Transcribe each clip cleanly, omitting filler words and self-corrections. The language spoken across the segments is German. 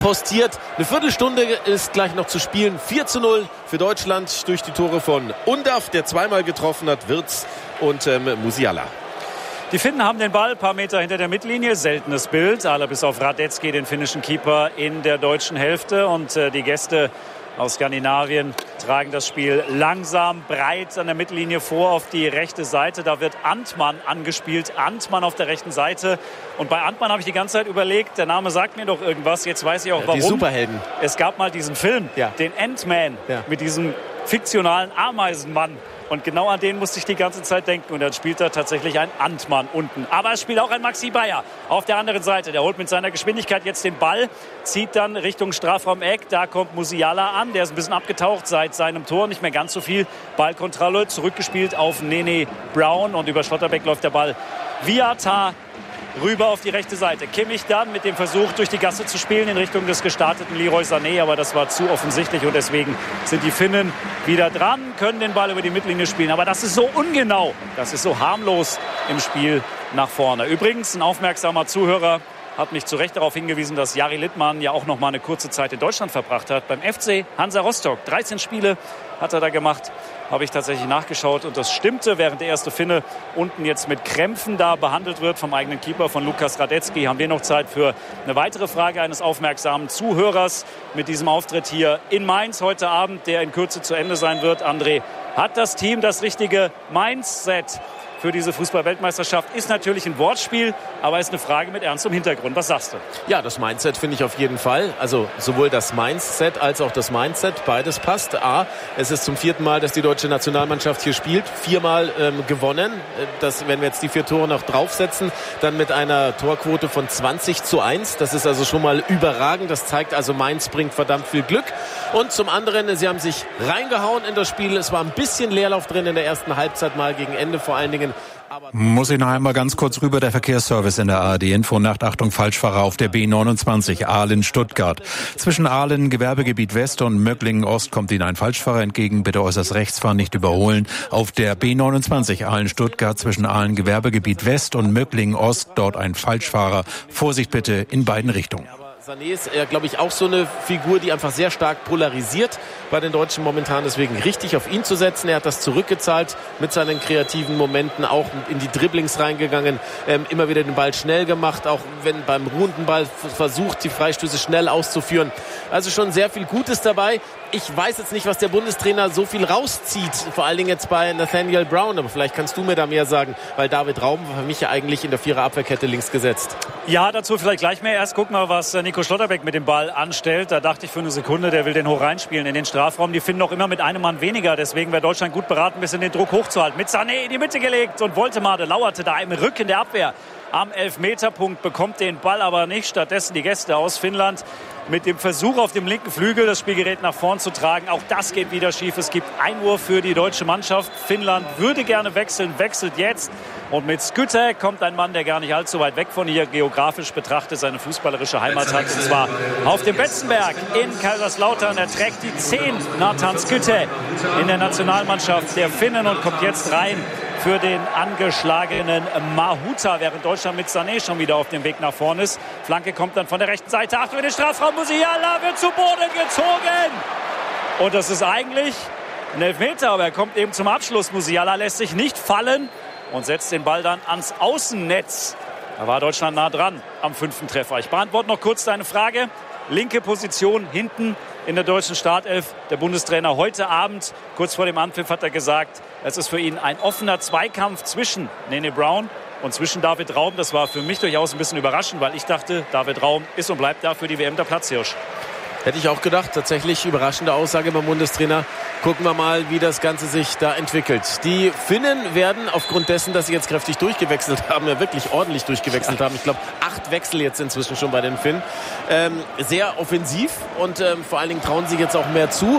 postiert. Eine Viertelstunde ist gleich noch zu spielen. 4:0 für Deutschland durch die Tore von Undav, der zweimal getroffen hat, Wirtz und Musiala. Die Finnen haben den Ball ein paar Meter hinter der Mittellinie. Seltenes Bild. Alle bis auf Radetzky, den finnischen Keeper, in der deutschen Hälfte. Und die Gäste aus Skandinavien tragen das Spiel langsam, breit an der Mittellinie vor auf die rechte Seite. Da wird Antmann angespielt. Antmann auf der rechten Seite. Und bei Antmann habe ich die ganze Zeit überlegt, der Name sagt mir doch irgendwas. Jetzt weiß ich auch, warum. Die Superhelden. Es gab mal diesen Film, den Ant-Man, mit diesem fiktionalen Ameisenmann. Und genau an den musste ich die ganze Zeit denken. Und dann spielt da tatsächlich ein Antmann unten. Aber es spielt auch ein Maxi Bayer auf der anderen Seite. Der holt mit seiner Geschwindigkeit jetzt den Ball, zieht dann Richtung Strafraum-Eck. Da kommt Musiala an. Der ist ein bisschen abgetaucht seit seinem Tor. Nicht mehr ganz so viel Ballkontrolle. Zurückgespielt auf Nene Brown. Und über Schlotterbeck läuft der Ball via Tar rüber auf die rechte Seite. Kimmich dann mit dem Versuch, durch die Gasse zu spielen in Richtung des gestarteten Leroy Sané, aber das war zu offensichtlich und deswegen sind die Finnen wieder dran, können den Ball über die Mittellinie spielen. Aber das ist so ungenau, das ist so harmlos im Spiel nach vorne. Übrigens, ein aufmerksamer Zuhörer hat mich zu Recht darauf hingewiesen, dass Jari Littmann ja auch noch mal eine kurze Zeit in Deutschland verbracht hat. Beim FC Hansa Rostock. 13 Spiele hat er da gemacht. Habe ich tatsächlich nachgeschaut und das stimmte, während der erste Finne unten jetzt mit Krämpfen da behandelt wird vom eigenen Keeper, von Lukas Radetzky. Haben wir noch Zeit für eine weitere Frage eines aufmerksamen Zuhörers mit diesem Auftritt hier in Mainz heute Abend, der in Kürze zu Ende sein wird. André, hat das Team das richtige Mindset für diese Fußball-Weltmeisterschaft? Ist natürlich ein Wortspiel, aber ist eine Frage mit ernstem Hintergrund. Was sagst du? Ja, das Mindset finde ich auf jeden Fall. Also sowohl das Mindset als auch das Mindset, beides passt. Es ist zum 4. Mal, dass die deutsche Nationalmannschaft hier spielt. 4-mal gewonnen. Das, wenn wir jetzt die 4 Tore noch draufsetzen, dann mit einer Torquote von 20:1. Das ist also schon mal überragend. Das zeigt also, Mainz bringt verdammt viel Glück. Und zum anderen, sie haben sich reingehauen in das Spiel. Es war ein bisschen Leerlauf drin in der ersten Halbzeit, mal gegen Ende vor allen Dingen. Muss ich noch einmal ganz kurz rüber, der Verkehrsservice in der ARD. Infonacht, Achtung, Falschfahrer auf der B29, Aalen-Stuttgart. Zwischen Aalen, Gewerbegebiet West und Möcklingen-Ost kommt Ihnen ein Falschfahrer entgegen. Bitte äußerst rechts fahren, nicht überholen. Auf der B29, Aalen-Stuttgart, zwischen Aalen, Gewerbegebiet West und Möcklingen-Ost, dort ein Falschfahrer. Vorsicht bitte in beiden Richtungen. Sané ist, glaube ich, auch so eine Figur, die einfach sehr stark polarisiert bei den Deutschen momentan. Deswegen richtig auf ihn zu setzen. Er hat das zurückgezahlt mit seinen kreativen Momenten, auch in die Dribblings reingegangen, immer wieder den Ball schnell gemacht, auch wenn beim ruhenden Ball versucht, die Freistöße schnell auszuführen. Also schon sehr viel Gutes dabei. Ich weiß jetzt nicht, was der Bundestrainer so viel rauszieht, vor allen Dingen jetzt bei Nathaniel Brown, aber vielleicht kannst du mir da mehr sagen, weil David Raum war für mich ja eigentlich in der Vierer-Abwehrkette links gesetzt. Ja, dazu vielleicht gleich mehr. Erst guck mal, was Nico Schlotterbeck mit dem Ball anstellt. Da dachte ich für eine Sekunde, der will den hoch reinspielen in den Strafraum. Die finden noch immer mit einem Mann weniger, deswegen wäre Deutschland gut beraten, ein bisschen den Druck hochzuhalten. Mit Sané in die Mitte gelegt und Woltemade lauerte da im Rücken der Abwehr. Am Elfmeterpunkt bekommt den Ball aber nicht. Stattdessen die Gäste aus Finnland mit dem Versuch auf dem linken Flügel das Spielgerät nach vorn zu tragen. Auch das geht wieder schief. Es gibt Einwurf für die deutsche Mannschaft. Finnland würde gerne wechseln, wechselt jetzt. Und mit Skytte kommt ein Mann, der gar nicht allzu weit weg von hier geografisch betrachtet seine fußballerische Heimat hat. Und zwar auf dem Betzenberg in Kaiserslautern. Er trägt die 10, Nathan Skytte, in der Nationalmannschaft der Finnen und kommt jetzt rein für den angeschlagenen Mahuta, während Deutschland mit Sané schon wieder auf dem Weg nach vorne ist. Flanke kommt dann von der rechten Seite. Achtung, in den Strafraum. Musiala wird zu Boden gezogen. Und das ist eigentlich ein Elfmeter, aber er kommt eben zum Abschluss. Musiala lässt sich nicht fallen und setzt den Ball dann ans Außennetz. Da war Deutschland nah dran am 5. Treffer. Ich beantworte noch kurz deine Frage. Linke Position hinten in der deutschen Startelf. Der Bundestrainer heute Abend, kurz vor dem Anpfiff, hat er gesagt, es ist für ihn ein offener Zweikampf zwischen Nene Brown und zwischen David Raum. Das war für mich durchaus ein bisschen überraschend, weil ich dachte, David Raum ist und bleibt da für die WM der Platzhirsch. Hätte ich auch gedacht. Tatsächlich überraschende Aussage beim Bundestrainer. Gucken wir mal, wie das Ganze sich da entwickelt. Die Finnen werden aufgrund dessen, dass sie jetzt kräftig durchgewechselt haben, ja wirklich ordentlich durchgewechselt haben. Ich glaube, 8 Wechsel jetzt inzwischen schon bei den Finnen. Sehr offensiv und vor allen Dingen trauen sie jetzt auch mehr zu.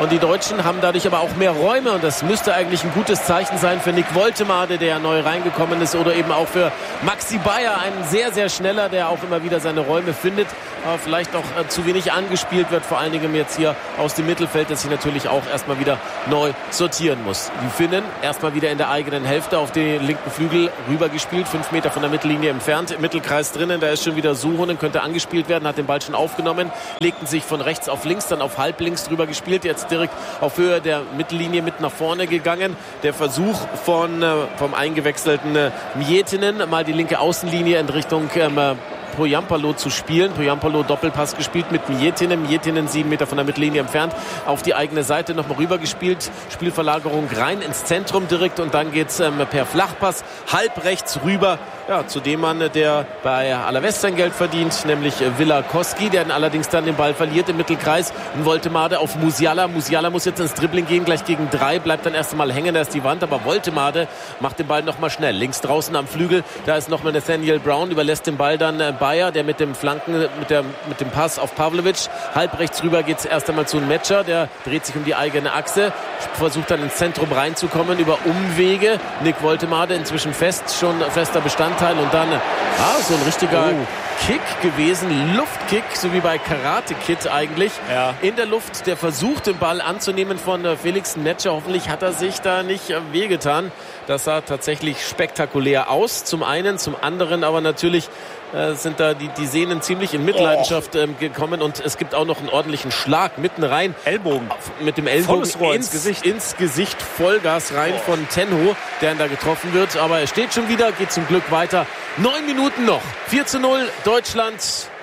Und die Deutschen haben dadurch aber auch mehr Räume. Und das müsste eigentlich ein gutes Zeichen sein für Nick Woltemade, der neu reingekommen ist. Oder eben auch für Maxi Bayer, ein sehr, sehr schneller, der auch immer wieder seine Räume findet. Aber vielleicht auch zu wenig angespielt wird. Vor allen Dingen jetzt hier aus dem Mittelfeld, das sich natürlich auch erstmal wieder neu sortieren muss. Die Finnen erstmal wieder in der eigenen Hälfte auf den linken Flügel rübergespielt. 5 Meter von der Mittellinie entfernt. Im Mittelkreis drinnen, da ist schon wieder Suhonen, könnte angespielt werden, hat den Ball schon aufgenommen. Legten sich von rechts auf links, dann auf halblinks drüber gespielt. Jetzt direkt auf Höhe der Mittellinie mit nach vorne gegangen. Der Versuch vom eingewechselten Miettinen, mal die linke Außenlinie in Richtung Pohjanpalo zu spielen. Pohjanpalo Doppelpass gespielt mit Miettinen. Miettinen 7 Meter von der Mittellinie entfernt. Auf die eigene Seite nochmal rüber gespielt. Spielverlagerung rein ins Zentrum direkt und dann geht's per Flachpass halb rechts rüber. Ja, zu dem Mann, der bei Alavés sein Geld verdient, nämlich Villa Koski, der allerdings dann den Ball verliert im Mittelkreis. Und Woltemade auf Musiala. Musiala muss jetzt ins Dribbling gehen, gleich gegen 3, bleibt dann erst einmal hängen, da ist die Wand, aber Woltemade macht den Ball nochmal schnell. Links draußen am Flügel, da ist nochmal Nathaniel Brown, überlässt den Ball dann Bayer, der mit dem Flanken, mit dem Pass auf Pavlovic. Halb rechts rüber geht's erst einmal zu Metscher, der dreht sich um die eigene Achse, versucht dann ins Zentrum reinzukommen über Umwege. Nick Woltemade inzwischen schon fester Bestandteil und dann so ein richtiger Kick gewesen, Luftkick, so wie bei Karate Kid eigentlich. Ja. In der Luft, der versucht, den Ball anzunehmen von Felix Metscher. Hoffentlich hat er sich da nicht wehgetan. Das sah tatsächlich spektakulär aus. Zum einen, zum anderen aber natürlich sind da die Sehnen ziemlich in Mitleidenschaft gekommen und es gibt auch noch einen ordentlichen Schlag mitten rein. Ellbogen. Mit dem Ellbogen ins Gesicht Vollgas rein von Tenho, der da getroffen wird. Aber er steht schon wieder, geht zum Glück weiter. 9 Minuten noch. 4:0 Deutschland.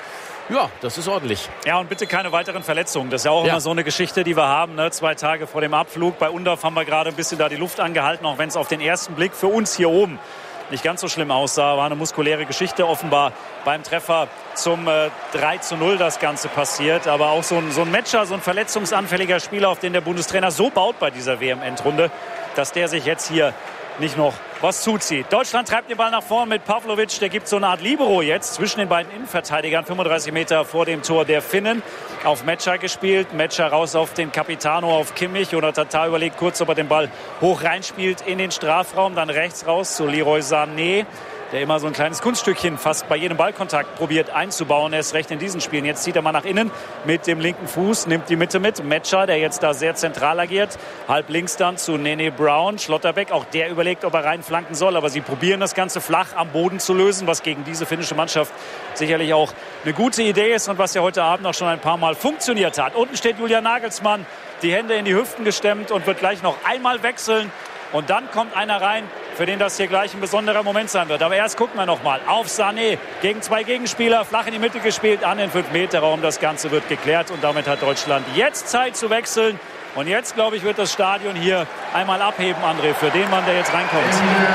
Ja, das ist ordentlich. Ja, und bitte keine weiteren Verletzungen. Das ist ja auch immer so eine Geschichte, die wir haben. Ne? 2 Tage vor dem Abflug. Bei Undorf haben wir gerade ein bisschen da die Luft angehalten, auch wenn es auf den ersten Blick für uns hier oben nicht ganz so schlimm aussah. War eine muskuläre Geschichte offenbar beim Treffer zum 3:0 das Ganze passiert. Aber auch so ein Metscher, so ein verletzungsanfälliger Spieler, auf den der Bundestrainer so baut bei dieser WM-Endrunde, dass der sich jetzt hier nicht noch was zuzieht. Deutschland treibt den Ball nach vorn mit Pavlovic. Der gibt so eine Art Libero jetzt zwischen den beiden Innenverteidigern. 35 Meter vor dem Tor der Finnen. Auf Metscher gespielt. Metscher raus auf den Capitano, auf Kimmich. Jonathan Tah überlegt kurz, ob er den Ball hoch reinspielt in den Strafraum. Dann rechts raus zu Leroy Sané, der immer so ein kleines Kunststückchen fast bei jedem Ballkontakt probiert einzubauen. Er ist recht in diesen Spielen. Jetzt zieht er mal nach innen mit dem linken Fuß, nimmt die Mitte mit. Metscher, der jetzt da sehr zentral agiert. Halb links dann zu Nene Brown. Schlotterbeck, auch der überlegt, ob er reinflanken soll. Aber sie probieren das Ganze flach am Boden zu lösen, was gegen diese finnische Mannschaft sicherlich auch eine gute Idee ist und was ja heute Abend auch schon ein paar Mal funktioniert hat. Unten steht Julian Nagelsmann, die Hände in die Hüften gestemmt und wird gleich noch einmal wechseln. Und dann kommt einer rein, für den das hier gleich ein besonderer Moment sein wird. Aber erst gucken wir noch mal auf Sané. Gegen 2 Gegenspieler, flach in die Mitte gespielt, an den 5-Meter-Raum. Das Ganze wird geklärt und damit hat Deutschland jetzt Zeit zu wechseln. Und jetzt, glaube ich, wird das Stadion hier einmal abheben, André, für den Mann, der jetzt reinkommt.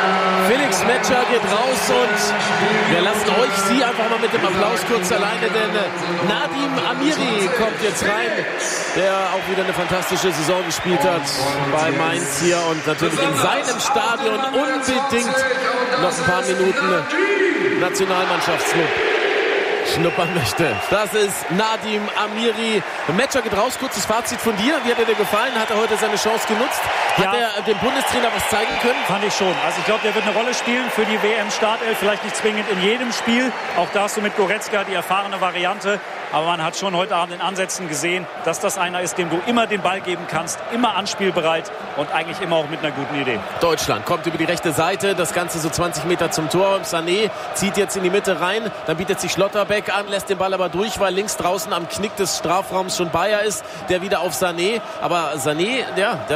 Felix Metscher geht raus und wir lassen Sie einfach mal mit dem Applaus kurz alleine, denn Nadim Amiri kommt jetzt rein, der auch wieder eine fantastische Saison gespielt hat bei Mainz hier und natürlich in seinem Stadion unbedingt noch ein paar Minuten Nationalmannschaftslob schnuppern möchte. Das ist Nadim Amiri. Metscher geht raus. Kurzes Fazit von dir. Wie hat er dir gefallen? Hat er heute seine Chance genutzt? Hat er dem Bundestrainer was zeigen können? Fand ich schon. Also ich glaube, der wird eine Rolle spielen für die WM-Startelf. Vielleicht nicht zwingend in jedem Spiel. Auch da hast du mit Goretzka die erfahrene Variante. Aber man hat schon heute Abend in Ansätzen gesehen, dass das einer ist, dem du immer den Ball geben kannst. Immer anspielbereit und eigentlich immer auch mit einer guten Idee. Deutschland kommt über die rechte Seite. Das Ganze so 20 Meter zum Tor. Sané zieht jetzt in die Mitte rein. Dann bietet sich Schlotterbeck an, lässt den Ball aber durch, weil links draußen am Knick des Strafraums schon Bayer ist, der wieder auf Sané. Aber Sané,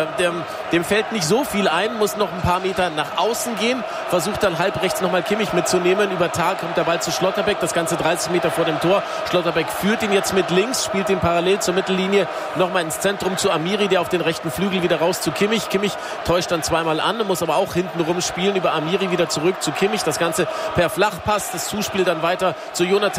dem fällt nicht so viel ein, muss noch ein paar Meter nach außen gehen, versucht dann halb rechts nochmal Kimmich mitzunehmen. Über Tag kommt der Ball zu Schlotterbeck, das Ganze 30 Meter vor dem Tor. Schlotterbeck führt ihn jetzt mit links, spielt ihn parallel zur Mittellinie nochmal ins Zentrum zu Amiri, der auf den rechten Flügel wieder raus zu Kimmich. Kimmich täuscht dann zweimal an, muss aber auch hintenrum spielen, über Amiri wieder zurück zu Kimmich. Das Ganze per Flachpass, das Zuspiel dann weiter zu Jonathan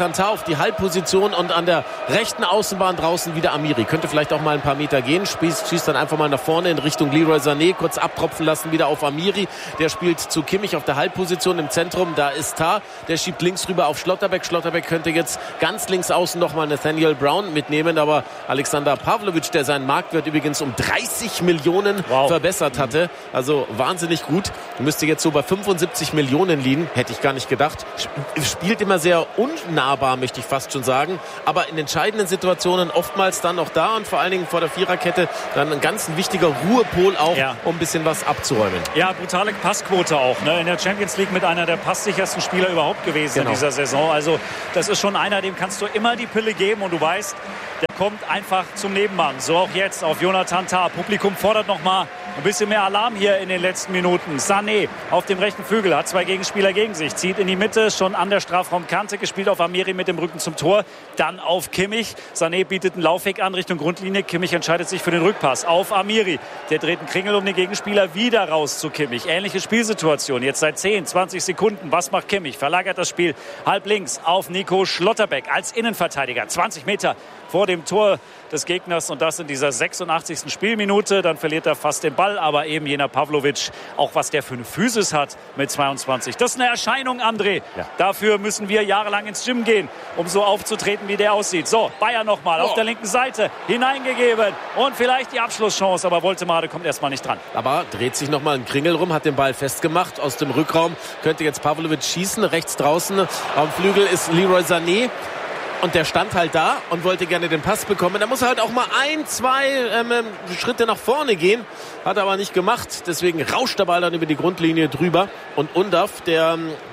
Tantau auf die Halbposition und an der rechten Außenbahn draußen wieder Amiri. Könnte vielleicht auch mal ein paar Meter gehen, schießt dann einfach mal nach vorne in Richtung Leroy Sané, kurz abtropfen lassen, wieder auf Amiri. Der spielt zu Kimmich auf der Halbposition im Zentrum. Da ist Tah, der schiebt links rüber auf Schlotterbeck. Schlotterbeck könnte jetzt ganz links außen nochmal Nathaniel Brown mitnehmen, aber Alexander Pavlovic, der seinen Marktwert übrigens um 30 Millionen verbessert hatte, also wahnsinnig gut, müsste jetzt so bei 75 Millionen liegen, hätte ich gar nicht gedacht. Spielt immer sehr unnahbar, möchte ich fast schon sagen, aber in entscheidenden Situationen oftmals dann auch da und vor allen Dingen vor der Viererkette dann ein ganz wichtiger Ruhepol auch, um ein bisschen was abzuräumen. Ja, brutale Passquote auch, ne? In der Champions League mit einer der passsichersten Spieler überhaupt gewesen in dieser Saison. Also das ist schon einer, dem kannst du immer die Pille geben und du weißt, der kommt einfach zum Nebenmann. So auch jetzt auf Jonathan Tah. Publikum fordert noch mal ein bisschen mehr Alarm hier in den letzten Minuten. Sané auf dem rechten Flügel, hat zwei Gegenspieler gegen sich, zieht in die Mitte, schon an der Strafraumkante, gespielt auf Amiri mit dem Rücken zum Tor, dann auf Kimmich. Sané bietet einen Laufweg an Richtung Grundlinie. Kimmich entscheidet sich für den Rückpass auf Amiri. Der dreht einen Kringel um den Gegenspieler, wieder raus zu Kimmich. Ähnliche Spielsituation, jetzt seit 10, 20 Sekunden. Was macht Kimmich? Verlagert das Spiel halb links auf Nico Schlotterbeck als Innenverteidiger. 20 Meter vor dem Tor des Gegners und das in dieser 86. Spielminute. Dann verliert er fast den Ball, aber eben jener Pavlovic, auch was der für eine Physis hat mit 22. Das ist eine Erscheinung, André. Ja. Dafür müssen wir jahrelang ins Gym gehen, um so aufzutreten, wie der aussieht. So, Bayer nochmal auf der linken Seite hineingegeben und vielleicht die Abschlusschance, aber Woltemade kommt erstmal nicht dran. Aber dreht sich nochmal ein Kringel rum, hat den Ball festgemacht aus dem Rückraum. Könnte jetzt Pavlovic schießen, rechts draußen am Flügel ist Leroy Sané. Und der stand halt da und wollte gerne den Pass bekommen. Da muss er halt auch mal 1, 2 Schritte nach vorne gehen. Hat er aber nicht gemacht. Deswegen rauscht der Ball dann über die Grundlinie drüber. Und Undav, der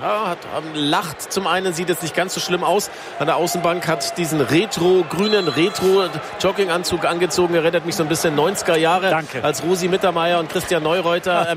lacht. Zum einen sieht es nicht ganz so schlimm aus. An der Außenbank hat diesen grünen Retro-Jogginganzug angezogen. Erinnert mich so ein bisschen 90er Jahre. Danke. Als Rosi Mittermeier und Christian Neureuter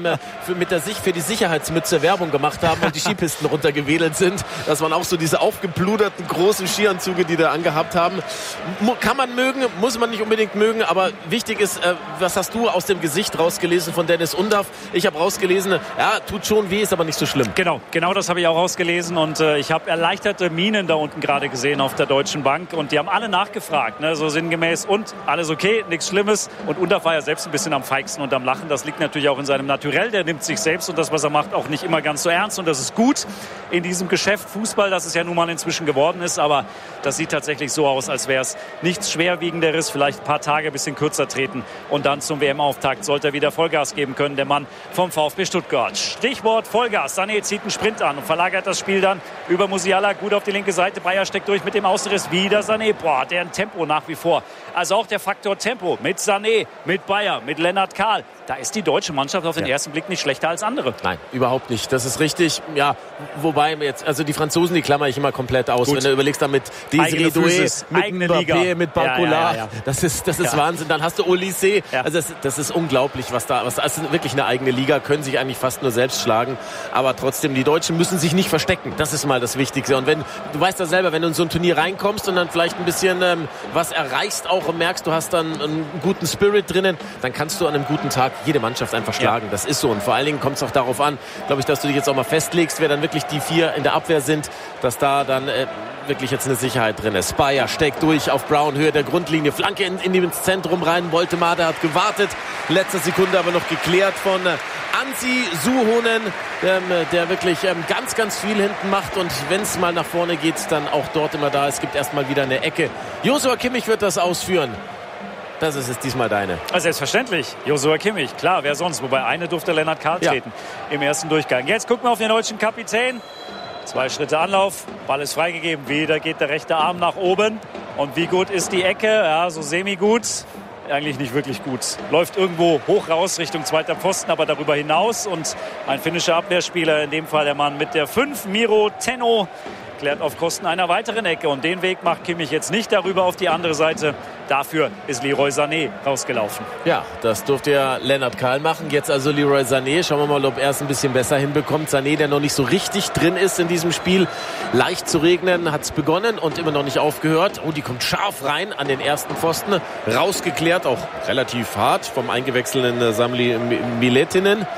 für die Sicherheitsmütze Werbung gemacht haben und die Skipisten runtergewedelt sind. Das waren auch so diese aufgebluderten großen Skianzüge, die da angehabt haben. Kann man mögen, muss man nicht unbedingt mögen, aber wichtig ist, was hast du aus dem Gesicht rausgelesen von Dennis Undav? Ich habe rausgelesen, ja, tut schon weh, ist aber nicht so schlimm. Genau das habe ich auch rausgelesen und ich habe erleichterte Mienen da unten gerade gesehen auf der Deutschen Bank und die haben alle nachgefragt, ne, so sinngemäß und alles okay, nichts Schlimmes und Undav war ja selbst ein bisschen am feigsten und am Lachen. Das liegt natürlich auch in seinem Naturell, der nimmt sich selbst und das, was er macht, auch nicht immer ganz so ernst und das ist gut in diesem Geschäft Fußball, das es ja nun mal inzwischen geworden ist, aber das sieht tatsächlich so aus, als wäre es nichts Schwerwiegenderes, vielleicht ein paar Tage ein bisschen kürzer treten und dann zum WM-Auftakt sollte er wieder Vollgas geben können, der Mann vom VfB Stuttgart. Stichwort Vollgas. Sané zieht einen Sprint an und verlagert das Spiel dann über Musiala gut auf die linke Seite. Bayer steckt durch mit dem Außenriss. Wieder Sané. Boah, der ein Tempo nach wie vor. Also auch der Faktor Tempo mit Sané, mit Bayer, mit Lennart Kahl. Da ist die deutsche Mannschaft auf den ersten Blick nicht schlechter als andere. Nein, überhaupt nicht. Das ist richtig. Ja, wobei jetzt, also die Franzosen, die klammer ich immer komplett aus. Gut. Wenn du überlegst, dann mit Desiree Doué, mit Mbappé, mit Barcola. Ja. Das ist Wahnsinn. Dann hast du Olysée. Ja. Also das ist unglaublich, was da ist wirklich eine eigene Liga, können sich eigentlich fast nur selbst schlagen. Aber trotzdem, die Deutschen müssen sich nicht verstecken. Das ist mal das Wichtigste. Und wenn, du weißt ja selber, wenn du in so ein Turnier reinkommst und dann vielleicht ein bisschen was erreichst auch und merkst, du hast dann einen guten Spirit drinnen, dann kannst du an einem guten Tag jede Mannschaft einfach schlagen. Ja. Das ist so. Und vor allen Dingen kommt es auch darauf an, glaube ich, dass du dich jetzt auch mal festlegst, wer dann wirklich die 4 in der Abwehr sind, dass da dann wirklich jetzt eine Sicherheit drin ist. Bayer steckt durch auf Brown, Höhe der Grundlinie, Flanke ins Zentrum rein. Woltemade hat gewartet, letzte Sekunde aber noch geklärt von Ansi Suhonen, der wirklich ganz, ganz viel hinten macht und wenn es mal nach vorne geht, dann auch dort immer da. Es gibt erstmal wieder eine Ecke. Joshua Kimmich wird das ausführen. Das ist es diesmal deine. Also selbstverständlich. Joshua Kimmich, klar, wer sonst? Wobei eine durfte Lennart Kahl treten im ersten Durchgang. Jetzt gucken wir auf den deutschen Kapitän. 2 Schritte Anlauf, Ball ist freigegeben. Wieder geht der rechte Arm nach oben. Und wie gut ist die Ecke? Ja, so semi-gut. Eigentlich nicht wirklich gut. Läuft irgendwo hoch raus Richtung zweiter Pfosten, aber darüber hinaus. Und ein finnischer Abwehrspieler, in dem Fall der Mann mit der 5, Miro Tenno, klärt auf Kosten einer weiteren Ecke. Und den Weg macht Kimmich jetzt nicht darüber auf die andere Seite. Dafür ist Leroy Sané rausgelaufen. Ja, das durfte ja Lennart Kahl machen. Jetzt also Leroy Sané. Schauen wir mal, ob er es ein bisschen besser hinbekommt. Sané, der noch nicht so richtig drin ist in diesem Spiel. Leicht zu regnen hat es begonnen und immer noch nicht aufgehört. Oh, die kommt scharf rein an den ersten Pfosten. Rausgeklärt, auch relativ hart vom eingewechselten Samli Miletinen.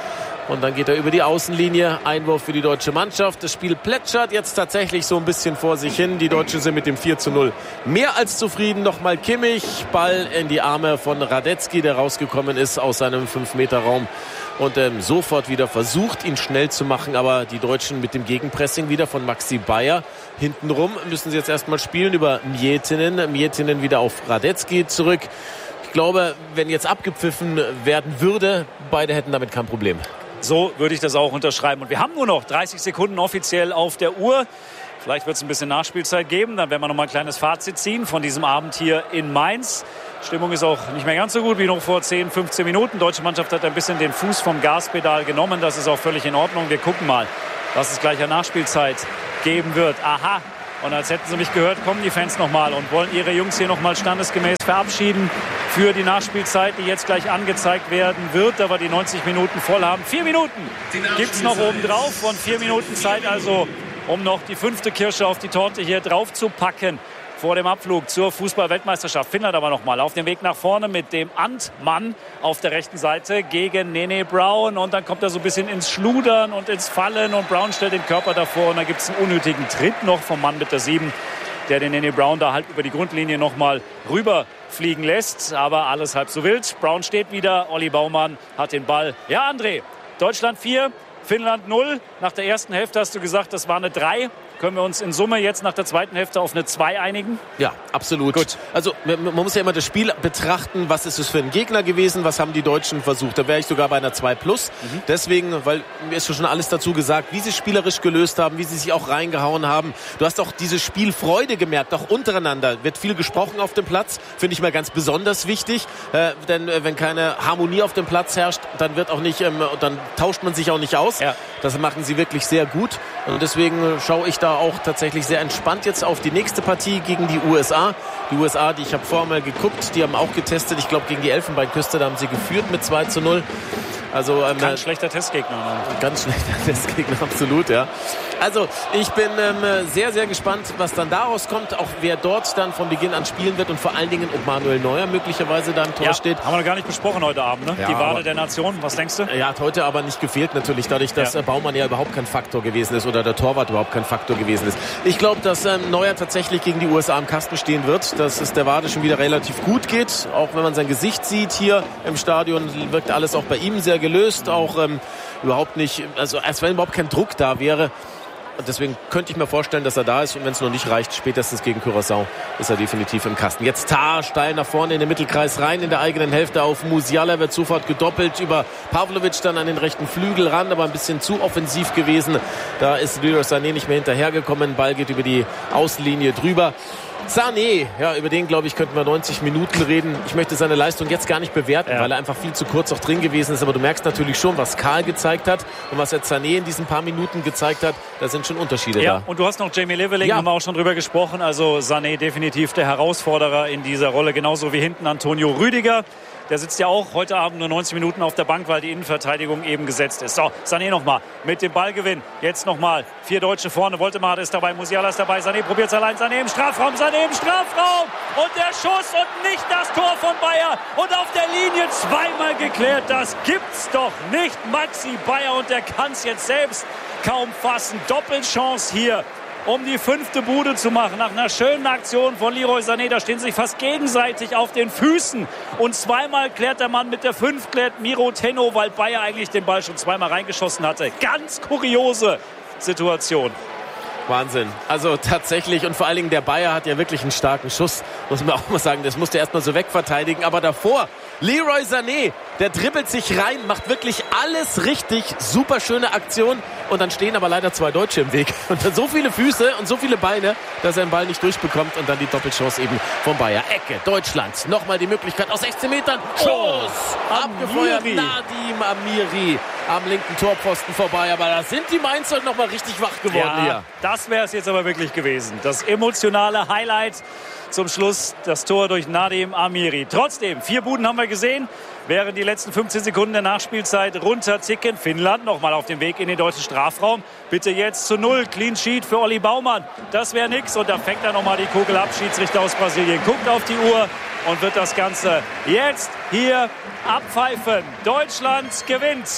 Und dann geht er über die Außenlinie. Einwurf für die deutsche Mannschaft. Das Spiel plätschert jetzt tatsächlich so ein bisschen vor sich hin. Die Deutschen sind mit dem 4:0 mehr als zufrieden. Nochmal Kimmich. Ball in die Arme von Radetzky, der rausgekommen ist aus seinem 5-Meter-Raum. Und sofort wieder versucht, ihn schnell zu machen. Aber die Deutschen mit dem Gegenpressing wieder von Maxi Bayer. Hintenrum müssen sie jetzt erstmal spielen über Miettinen. Miettinen wieder auf Radetzky zurück. Ich glaube, wenn jetzt abgepfiffen werden würde, beide hätten damit kein Problem. So würde ich das auch unterschreiben. Und wir haben nur noch 30 Sekunden offiziell auf der Uhr. Vielleicht wird es ein bisschen Nachspielzeit geben. Dann werden wir noch mal ein kleines Fazit ziehen von diesem Abend hier in Mainz. Stimmung ist auch nicht mehr ganz so gut wie noch vor 10, 15 Minuten. Die deutsche Mannschaft hat ein bisschen den Fuß vom Gaspedal genommen. Das ist auch völlig in Ordnung. Wir gucken mal, was es gleich an Nachspielzeit geben wird. Aha. Und als hätten sie mich gehört, kommen die Fans nochmal und wollen ihre Jungs hier nochmal standesgemäß verabschieden für die Nachspielzeit, die jetzt gleich angezeigt werden wird, aber die 90 Minuten voll haben. 4 Minuten gibt es noch oben drauf und 4 Minuten Zeit also, um noch die 5. Kirsche auf die Torte hier drauf zu packen. Vor dem Abflug zur Fußball-Weltmeisterschaft. Finnland aber nochmal auf dem Weg nach vorne mit dem Antmann auf der rechten Seite gegen Nene Brown. Und dann kommt er so ein bisschen ins Schludern und ins Fallen. Und Brown stellt den Körper davor. Und dann gibt es einen unnötigen Tritt noch vom Mann mit der 7, der den Nene Brown da halt über die Grundlinie nochmal rüberfliegen lässt. Aber alles halb so wild. Brown steht wieder. Olli Baumann hat den Ball. Ja, André, Deutschland 4, Finnland 0. Nach der ersten Hälfte hast du gesagt, das war eine 3. Können wir uns in Summe jetzt nach der zweiten Hälfte auf eine 2 einigen? Ja, absolut. Gut. Also man muss ja immer das Spiel betrachten, was ist es für ein Gegner gewesen, was haben die Deutschen versucht. Da wäre ich sogar bei einer 2+. Deswegen, weil mir ist schon alles dazu gesagt, wie sie spielerisch gelöst haben, wie sie sich auch reingehauen haben. Du hast auch diese Spielfreude gemerkt, auch untereinander. Wird viel gesprochen auf dem Platz, finde ich mal ganz besonders wichtig. Denn wenn keine Harmonie auf dem Platz herrscht, dann wird auch nicht, dann tauscht man sich auch nicht aus. Ja. Das machen sie wirklich sehr gut. Und deswegen schaue ich da auch tatsächlich sehr entspannt jetzt auf die nächste Partie gegen die USA. Die USA, die ich habe vorher mal geguckt, die haben auch getestet. Ich glaube, gegen die Elfenbeinküste, da haben sie geführt mit 2:0. Also ganz schlechter Testgegner. Ganz schlechter Testgegner, absolut, ja. Also ich bin sehr, sehr gespannt, was dann daraus kommt. Auch wer dort dann von Beginn an spielen wird und vor allen Dingen, ob Manuel Neuer möglicherweise da im Tor steht. Haben wir noch gar nicht besprochen heute Abend, ne? Ja, die Wade der Nation, was denkst du? Ja, hat heute aber nicht gefehlt natürlich, dadurch, dass Baumann ja überhaupt kein Faktor gewesen ist oder der Torwart überhaupt kein Faktor gewesen ist. Ich glaube, dass Neuer tatsächlich gegen die USA im Kasten stehen wird, dass es der Wade schon wieder relativ gut geht. Auch wenn man sein Gesicht sieht hier im Stadion, wirkt alles auch bei ihm sehr gelöst. Auch überhaupt nicht, also als wenn überhaupt kein Druck da wäre. Und deswegen könnte ich mir vorstellen, dass er da ist. Und wenn es noch nicht reicht, spätestens gegen Curaçao ist er definitiv im Kasten. Jetzt Tah steil nach vorne in den Mittelkreis rein, in der eigenen Hälfte auf Musiala, wird sofort gedoppelt über Pavlovic dann an den rechten Flügel ran, aber ein bisschen zu offensiv gewesen. Da ist Leroy Sané nicht mehr hinterhergekommen. Ball geht über die Außenlinie drüber. Sané, ja, über den, glaube ich, könnten wir 90 Minuten reden. Ich möchte seine Leistung jetzt gar nicht bewerten, weil er einfach viel zu kurz auch drin gewesen ist. Aber du merkst natürlich schon, was Karl gezeigt hat und was jetzt Sané in diesen paar Minuten gezeigt hat. Da sind schon Unterschiede da. Und du hast noch Jamie Leveling, haben wir auch schon drüber gesprochen. Also Sané definitiv der Herausforderer in dieser Rolle. Genauso wie hinten Antonio Rüdiger. Der sitzt ja auch heute Abend nur 90 Minuten auf der Bank, weil die Innenverteidigung eben gesetzt ist. So, Sané nochmal mit dem Ballgewinn. Jetzt nochmal 4 Deutsche vorne. Woltemade ist dabei, Musiala ist dabei. Sané probiert es allein. Sané im Strafraum, Sané im Strafraum. Und der Schuss und nicht das Tor von Bayer. Und auf der Linie zweimal geklärt. Das gibt's doch nicht. Maxi Bayer, und der kann es jetzt selbst kaum fassen. Doppelchance hier, um die 5. Bude zu machen. Nach einer schönen Aktion von Leroy Sané. Da stehen sie sich fast gegenseitig auf den Füßen. Und zweimal klärt der Mann mit der 5, klärt Miro Tenno, weil Bayer eigentlich den Ball schon zweimal reingeschossen hatte. Ganz kuriose Situation. Wahnsinn. Also tatsächlich, und vor allen Dingen der Bayer hat ja wirklich einen starken Schuss. Muss man auch mal sagen, das musste er erstmal so wegverteidigen. Aber davor, Leroy Sané, der dribbelt sich rein, macht wirklich alles richtig. Super schöne Aktion. Und dann stehen aber leider 2 Deutsche im Weg. Und dann so viele Füße und so viele Beine, dass er den Ball nicht durchbekommt. Und dann die Doppelchance eben von Bayer. Ecke, Deutschland. Nochmal die Möglichkeit aus 16 Metern. Schuss! Abgefeuert. Nadim Amiri am linken Torpfosten vorbei. Aber da sind die Mainzer nochmal richtig wach geworden hier. Das wäre es jetzt aber wirklich gewesen. Das emotionale Highlight zum Schluss, das Tor durch Nadim Amiri. Trotzdem, 4 Buden haben wir gesehen. Während die letzten 15 Sekunden der Nachspielzeit runterticken. Finnland nochmal auf dem Weg in den deutschen Strafraum. Bitte jetzt zu 0. Clean Sheet für Olli Baumann. Das wäre nix. Und da fängt er nochmal die Kugel ab. Schiedsrichter aus Brasilien guckt auf die Uhr und wird das Ganze jetzt hier abpfeifen. Deutschland gewinnt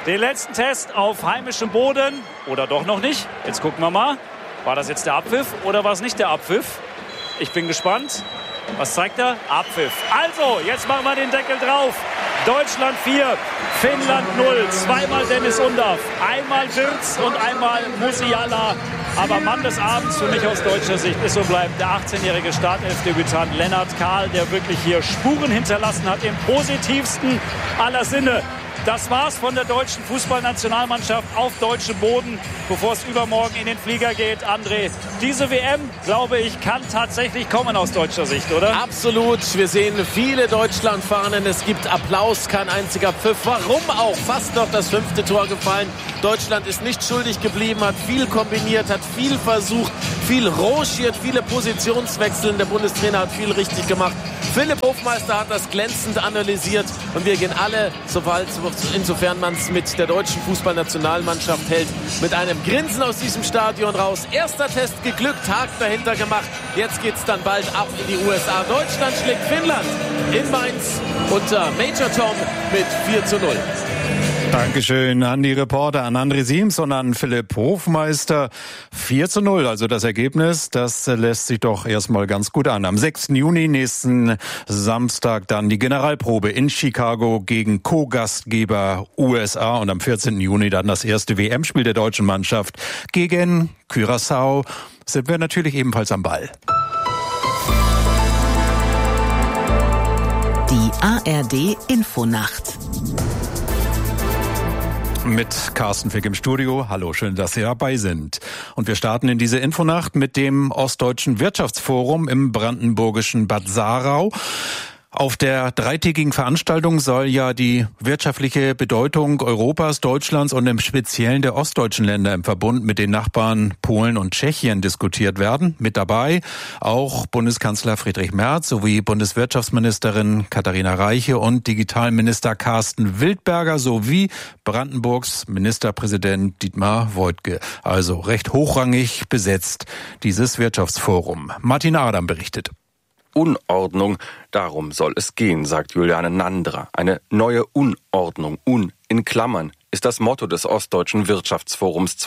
Den letzten Test auf heimischem Boden. Oder doch noch nicht? Jetzt gucken wir mal. War das jetzt der Abpfiff oder war es nicht der Abpfiff? Ich bin gespannt. Was zeigt er? Abpfiff. Also, jetzt machen wir den Deckel drauf. Deutschland 4, Finnland 0. Zweimal Dennis Undaff, einmal Wirtz und einmal Musiala. Aber Mann des Abends für mich aus deutscher Sicht ist und bleibt der 18-jährige Startelfdebütant Lennart Kahl, der wirklich hier Spuren hinterlassen hat im positivsten aller Sinne. Das war's von der deutschen Fußballnationalmannschaft auf deutschem Boden, bevor es übermorgen in den Flieger geht. André, diese WM, glaube ich, kann tatsächlich kommen aus deutscher Sicht, oder? Absolut. Wir sehen viele Deutschlandfahnen. Es gibt Applaus, kein einziger Pfiff. Warum auch? Fast noch das 5. Tor gefallen. Deutschland ist nicht schuldig geblieben, hat viel kombiniert, hat viel versucht, viel rangiert, viele Positionswechsel. Der Bundestrainer hat viel richtig gemacht. Philipp Hofmeister hat das glänzend analysiert und wir gehen alle, insofern man es mit der deutschen Fußballnationalmannschaft hält, mit einem Grinsen aus diesem Stadion raus. Erster Test geglückt, Haken dahinter gemacht. Jetzt geht's dann bald ab in die USA. Deutschland schlägt Finnland in Mainz unter Major Tom mit 4:0. Dankeschön an die Reporter, an André Siems und an Philipp Hofmeister. 4:0, also das Ergebnis, das lässt sich doch erstmal ganz gut an. Am 6. Juni, nächsten Samstag, dann die Generalprobe in Chicago gegen Co-Gastgeber USA und am 14. Juni dann das erste WM-Spiel der deutschen Mannschaft gegen Curaçao. Sind wir natürlich ebenfalls am Ball. Die ARD Infonacht. Mit Carsten Fick im Studio. Hallo, schön, dass Sie dabei sind. Und wir starten in diese Infonacht mit dem Ostdeutschen Wirtschaftsforum im brandenburgischen Bad Saarau. Auf der dreitägigen Veranstaltung soll ja die wirtschaftliche Bedeutung Europas, Deutschlands und im Speziellen der ostdeutschen Länder im Verbund mit den Nachbarn Polen und Tschechien diskutiert werden. Mit dabei auch Bundeskanzler Friedrich Merz sowie Bundeswirtschaftsministerin Katharina Reiche und Digitalminister Carsten Wildberger sowie Brandenburgs Ministerpräsident Dietmar Woidke. Also recht hochrangig besetzt dieses Wirtschaftsforum. Martin Adam berichtet. Unordnung, darum soll es gehen, sagt Juliane Nandra. Eine neue Unordnung, in Klammern, ist das Motto des Ostdeutschen Wirtschaftsforums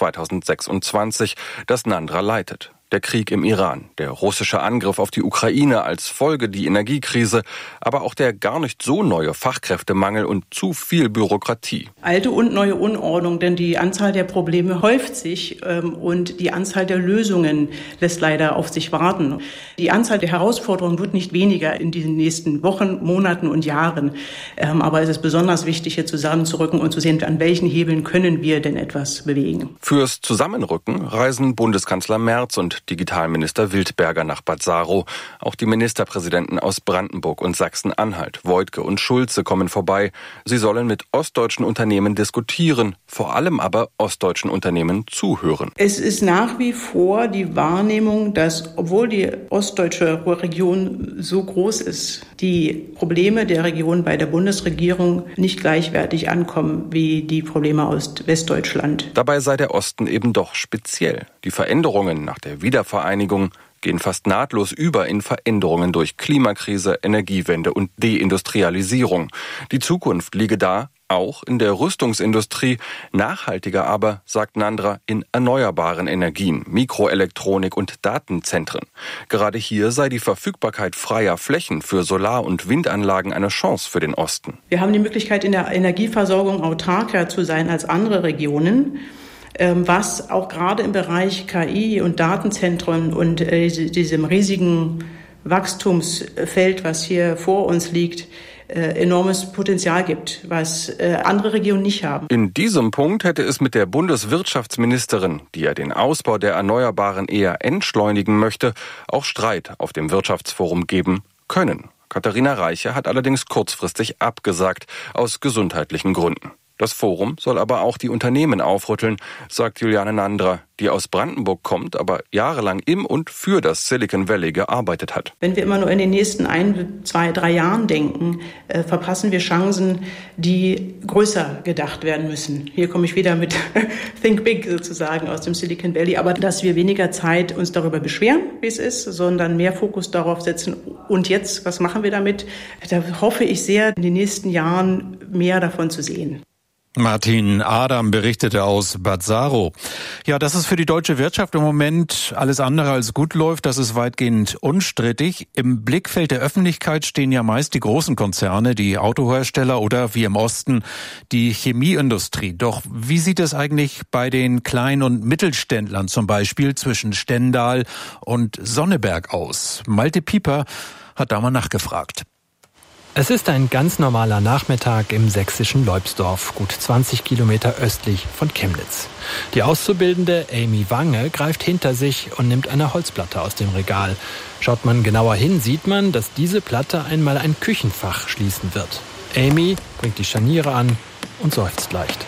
2026, das Nandra leitet. Der Krieg im Iran, der russische Angriff auf die Ukraine als Folge die Energiekrise, aber auch der gar nicht so neue Fachkräftemangel und zu viel Bürokratie. Alte und neue Unordnung, denn die Anzahl der Probleme häuft sich und die Anzahl der Lösungen lässt leider auf sich warten. Die Anzahl der Herausforderungen wird nicht weniger in den nächsten Wochen, Monaten und Jahren. Aber es ist besonders wichtig, hier zusammenzurücken und zu sehen, an welchen Hebeln können wir denn etwas bewegen. Fürs Zusammenrücken reisen Bundeskanzler Merz und Digitalminister Wildberger nach Bad Saro. Auch die Ministerpräsidenten aus Brandenburg und Sachsen-Anhalt, Woidke und Schulze, kommen vorbei. Sie sollen mit ostdeutschen Unternehmen diskutieren, vor allem aber ostdeutschen Unternehmen zuhören. Es ist nach wie vor die Wahrnehmung, dass, obwohl die ostdeutsche Region so groß ist, die Probleme der Region bei der Bundesregierung nicht gleichwertig ankommen wie die Probleme aus Westdeutschland. Dabei sei der Osten eben doch speziell. Die Veränderungen nach der Wiedervereinigung gehen fast nahtlos über in Veränderungen durch Klimakrise, Energiewende und Deindustrialisierung. Die Zukunft liege da, auch in der Rüstungsindustrie, nachhaltiger aber, sagt Nandra, in erneuerbaren Energien, Mikroelektronik und Datenzentren. Gerade hier sei die Verfügbarkeit freier Flächen für Solar- und Windanlagen eine Chance für den Osten. Wir haben die Möglichkeit, in der Energieversorgung autarker zu sein als andere Regionen, was auch gerade im Bereich KI und Datenzentren und diesem riesigen Wachstumsfeld, was hier vor uns liegt, enormes Potenzial gibt, was andere Regionen nicht haben. In diesem Punkt hätte es mit der Bundeswirtschaftsministerin, die ja den Ausbau der Erneuerbaren eher entschleunigen möchte, auch Streit auf dem Wirtschaftsforum geben können. Katharina Reiche hat allerdings kurzfristig abgesagt, aus gesundheitlichen Gründen. Das Forum soll aber auch die Unternehmen aufrütteln, sagt Juliane Nandra, die aus Brandenburg kommt, aber jahrelang im und für das Silicon Valley gearbeitet hat. Wenn wir immer nur in den nächsten 1, 2, 3 Jahren denken, verpassen wir Chancen, die größer gedacht werden müssen. Hier komme ich wieder mit Think Big sozusagen aus dem Silicon Valley, aber dass wir weniger Zeit uns darüber beschweren, wie es ist, sondern mehr Fokus darauf setzen. Und jetzt, was machen wir damit? Da hoffe ich sehr, in den nächsten Jahren mehr davon zu sehen. Martin Adam berichtete aus Bad Saro. Ja, dass es für die deutsche Wirtschaft im Moment alles andere als gut läuft, das ist weitgehend unstrittig. Im Blickfeld der Öffentlichkeit stehen ja meist die großen Konzerne, die Autohersteller oder wie im Osten die Chemieindustrie. Doch wie sieht es eigentlich bei den Klein- und Mittelständlern zum Beispiel zwischen Stendal und Sonneberg aus? Malte Pieper hat da mal nachgefragt. Es ist ein ganz normaler Nachmittag im sächsischen Leubsdorf, gut 20 Kilometer östlich von Chemnitz. Die Auszubildende Amy Wange greift hinter sich und nimmt eine Holzplatte aus dem Regal. Schaut man genauer hin, sieht man, dass diese Platte einmal ein Küchenfach schließen wird. Amy bringt die Scharniere an und seufzt leicht.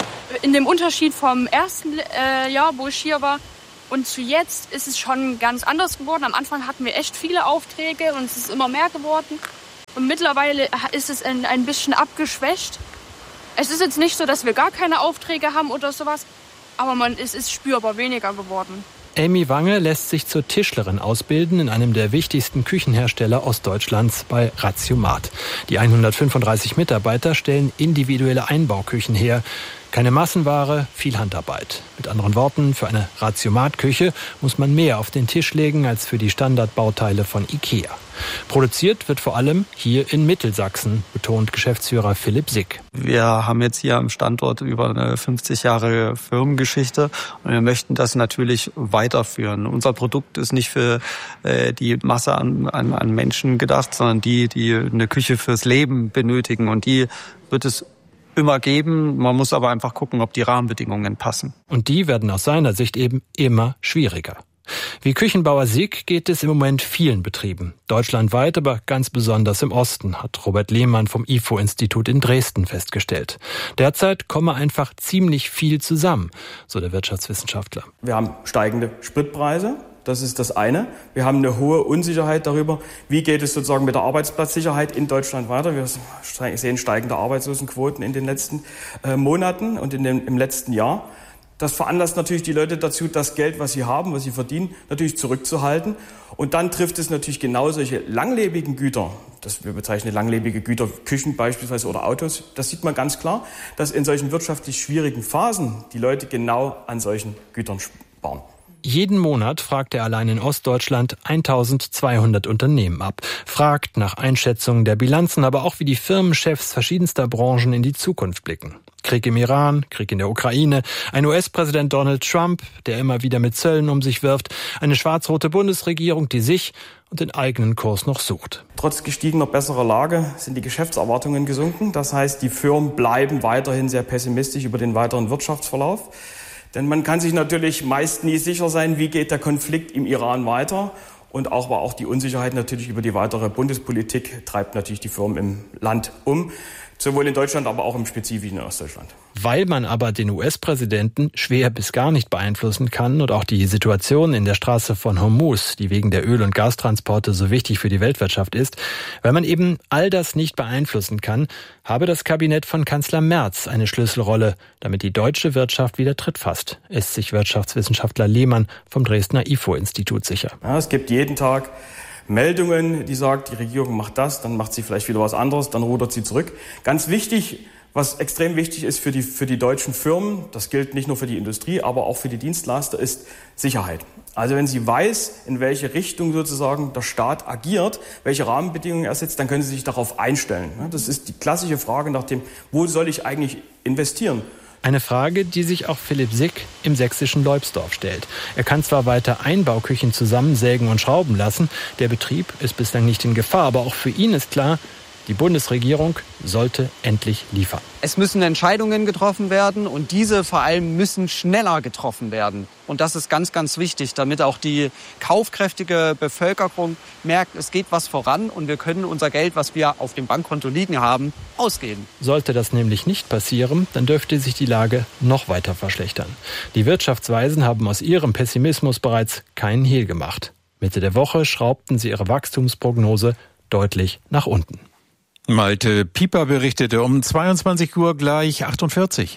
In dem Unterschied vom ersten Jahr, wo ich hier war, und zu jetzt ist es schon ganz anders geworden. Am Anfang hatten wir echt viele Aufträge und es ist immer mehr geworden. Und mittlerweile ist es ein bisschen abgeschwächt. Es ist jetzt nicht so, dass wir gar keine Aufträge haben oder sowas, aber es ist spürbar weniger geworden. Amy Wange lässt sich zur Tischlerin ausbilden in einem der wichtigsten Küchenhersteller Ostdeutschlands bei Ratiomat. Die 135 Mitarbeiter stellen individuelle Einbauküchen her. Keine Massenware, viel Handarbeit. Mit anderen Worten, für eine Ratiomat-Küche muss man mehr auf den Tisch legen als für die Standardbauteile von Ikea. Produziert wird vor allem hier in Mittelsachsen, betont Geschäftsführer Philipp Sick. Wir haben jetzt hier am Standort über eine 50 Jahre Firmengeschichte und wir möchten das natürlich weiterführen. Unser Produkt ist nicht für die Masse an Menschen gedacht, sondern die eine Küche fürs Leben benötigen, und die wird es immer geben. Man muss aber einfach gucken, ob die Rahmenbedingungen passen. Und die werden aus seiner Sicht eben immer schwieriger. Wie Küchenbauer Sick geht es im Moment vielen Betrieben. Deutschlandweit, aber ganz besonders im Osten, hat Robert Lehmann vom IFO-Institut in Dresden festgestellt. Derzeit komme einfach ziemlich viel zusammen, so der Wirtschaftswissenschaftler. Wir haben steigende Spritpreise. Das ist das eine. Wir haben eine hohe Unsicherheit darüber, wie geht es sozusagen mit der Arbeitsplatzsicherheit in Deutschland weiter. Wir sehen steigende Arbeitslosenquoten in den letzten Monaten und im letzten Jahr. Das veranlasst natürlich die Leute dazu, das Geld, was sie haben, was sie verdienen, natürlich zurückzuhalten. Und dann trifft es natürlich genau solche langlebigen Güter, wir bezeichnen langlebige Güter, Küchen beispielsweise oder Autos. Das sieht man ganz klar, dass in solchen wirtschaftlich schwierigen Phasen die Leute genau an solchen Gütern sparen. Jeden Monat fragt er allein in Ostdeutschland 1200 Unternehmen ab, fragt nach Einschätzungen der Bilanzen, aber auch wie die Firmenchefs verschiedenster Branchen in die Zukunft blicken. Krieg im Iran, Krieg in der Ukraine, ein US-Präsident Donald Trump, der immer wieder mit Zöllen um sich wirft, eine schwarz-rote Bundesregierung, die sich und den eigenen Kurs noch sucht. Trotz gestiegener besserer Lage sind die Geschäftserwartungen gesunken. Das heißt, die Firmen bleiben weiterhin sehr pessimistisch über den weiteren Wirtschaftsverlauf. Denn man kann sich natürlich meist nie sicher sein, wie geht der Konflikt im Iran weiter. Und auch die Unsicherheit natürlich über die weitere Bundespolitik treibt natürlich die Firmen im Land um. Sowohl in Deutschland, aber auch im Spezifischen in Ostdeutschland. Weil man aber den US-Präsidenten schwer bis gar nicht beeinflussen kann und auch die Situation in der Straße von Hormuz, die wegen der Öl- und Gastransporte so wichtig für die Weltwirtschaft ist, weil man eben all das nicht beeinflussen kann, habe das Kabinett von Kanzler Merz eine Schlüsselrolle, damit die deutsche Wirtschaft wieder Tritt fasst, ist sich Wirtschaftswissenschaftler Lehmann vom Dresdner IFO-Institut sicher. Ja, es gibt jeden Tag Meldungen, die sagt, die Regierung macht das, dann macht sie vielleicht wieder was anderes, dann rudert sie zurück. Ganz wichtig, was extrem wichtig ist für die deutschen Firmen, das gilt nicht nur für die Industrie, aber auch für die Dienstleister, ist Sicherheit. Also wenn sie weiß, in welche Richtung sozusagen der Staat agiert, welche Rahmenbedingungen er setzt, dann können sie sich darauf einstellen. Das ist die klassische Frage nach dem, wo soll ich eigentlich investieren? Eine Frage, die sich auch Philipp Sick im sächsischen Leubsdorf stellt. Er kann zwar weiter Einbauküchen zusammensägen und schrauben lassen, der Betrieb ist bislang nicht in Gefahr, aber auch für ihn ist klar, die Bundesregierung sollte endlich liefern. Es müssen Entscheidungen getroffen werden und diese vor allem müssen schneller getroffen werden. Und das ist ganz, ganz wichtig, damit auch die kaufkräftige Bevölkerung merkt, es geht was voran und wir können unser Geld, was wir auf dem Bankkonto liegen haben, ausgeben. Sollte das nämlich nicht passieren, dann dürfte sich die Lage noch weiter verschlechtern. Die Wirtschaftsweisen haben aus ihrem Pessimismus bereits keinen Hehl gemacht. Mitte der Woche schraubten sie ihre Wachstumsprognose deutlich nach unten. Malte Pieper berichtete um 22 Uhr gleich 48.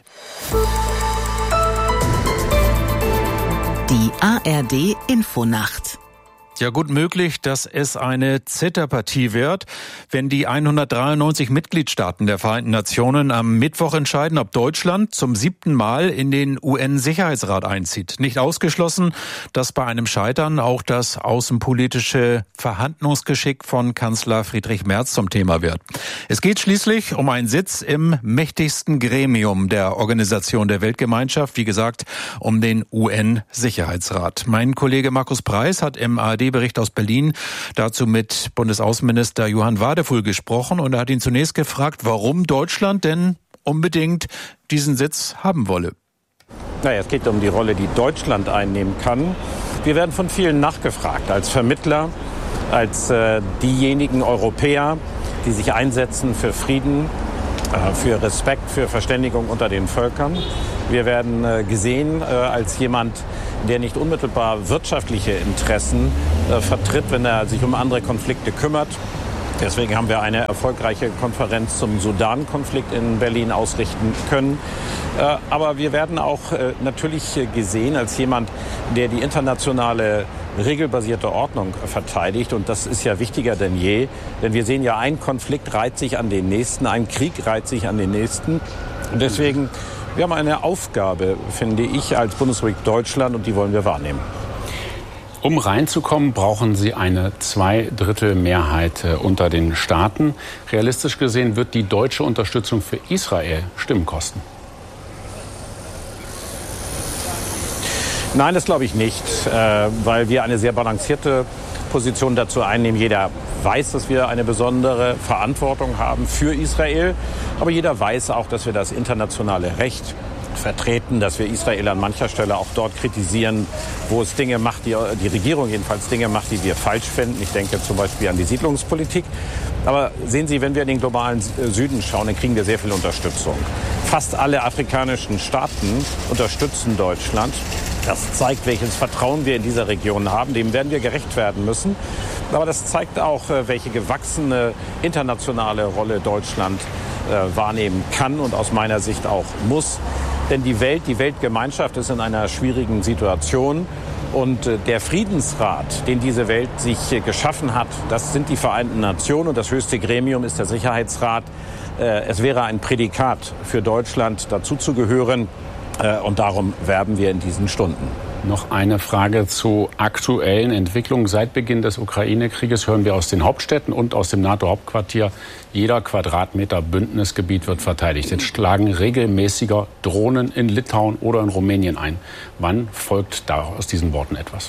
Die ARD Infonacht Ja, gut möglich, dass es eine Zitterpartie wird, wenn die 193 Mitgliedstaaten der Vereinten Nationen am Mittwoch entscheiden, ob Deutschland zum 7. Mal in den UN-Sicherheitsrat einzieht. Nicht ausgeschlossen, dass bei einem Scheitern auch das außenpolitische Verhandlungsgeschick von Kanzler Friedrich Merz zum Thema wird. Es geht schließlich um einen Sitz im mächtigsten Gremium der Organisation der Weltgemeinschaft, wie gesagt, um den UN-Sicherheitsrat. Mein Kollege Markus Preis hat im ARD-Bericht aus Berlin dazu mit Bundesaußenminister Johann Wadefull gesprochen und er hat ihn zunächst gefragt, warum Deutschland denn unbedingt diesen Sitz haben wolle. Naja, es geht um die Rolle, die Deutschland einnehmen kann. Wir werden von vielen nachgefragt, als Vermittler, als diejenigen Europäer, die sich einsetzen für Frieden, für Respekt, für Verständigung unter den Völkern. Wir werden gesehen als jemand, der nicht unmittelbar wirtschaftliche Interessen vertritt, wenn er sich um andere Konflikte kümmert. Deswegen haben wir eine erfolgreiche Konferenz zum Sudan-Konflikt in Berlin ausrichten können. Aber wir werden auch natürlich gesehen als jemand, der die internationale regelbasierte Ordnung verteidigt. Und das ist ja wichtiger denn je. Denn wir sehen ja, ein Konflikt reiht sich an den nächsten, ein Krieg reiht sich an den nächsten. Und deswegen, wir haben eine Aufgabe, finde ich, als Bundesrepublik Deutschland und die wollen wir wahrnehmen. Um reinzukommen, brauchen Sie eine 2/3 unter den Staaten. Realistisch gesehen wird die deutsche Unterstützung für Israel Stimmen kosten. Nein, das glaube ich nicht, weil wir eine sehr balancierte Position dazu einnehmen. Jeder weiß, dass wir eine besondere Verantwortung haben für Israel, aber jeder weiß auch, dass wir das internationale Recht vertreten, dass wir Israel an mancher Stelle auch dort kritisieren, wo es Dinge macht, die Regierung jedenfalls Dinge macht, die wir falsch finden. Ich denke zum Beispiel an die Siedlungspolitik. Aber sehen Sie, wenn wir in den globalen Süden schauen, dann kriegen wir sehr viel Unterstützung. Fast alle afrikanischen Staaten unterstützen Deutschland. Das zeigt, welches Vertrauen wir in dieser Region haben. Dem werden wir gerecht werden müssen. Aber das zeigt auch, welche gewachsene internationale Rolle Deutschland wahrnehmen kann und aus meiner Sicht auch muss. Denn die Weltgemeinschaft ist in einer schwierigen Situation. Und der Friedensrat, den diese Welt sich geschaffen hat, das sind die Vereinten Nationen und das höchste Gremium ist der Sicherheitsrat. Es wäre ein Prädikat für Deutschland, dazuzugehören. Und darum werben wir in diesen Stunden. Noch eine Frage zu aktuellen Entwicklungen. Seit Beginn des Ukraine-Krieges hören wir aus den Hauptstädten und aus dem NATO-Hauptquartier, jeder Quadratmeter Bündnisgebiet wird verteidigt. Jetzt schlagen regelmäßiger Drohnen in Litauen oder in Rumänien ein. Wann folgt da aus diesen Worten etwas?